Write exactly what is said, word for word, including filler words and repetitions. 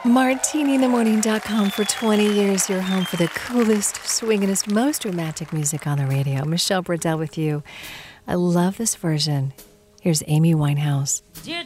martini in the morning dot com for twenty years, your home for the coolest, swingingest, most romantic music on the radio. Michelle Bradell with you. I love this version. Here's Amy Winehouse. Dear